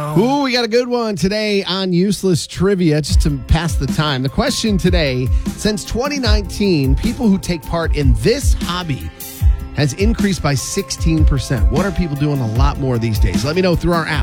Ooh, we got a good one today on Useless Trivia, just to pass the time. The question today, since 2019, people who take part in this hobby has increased by 16%. What are people doing a lot more these days? Let me know through our app.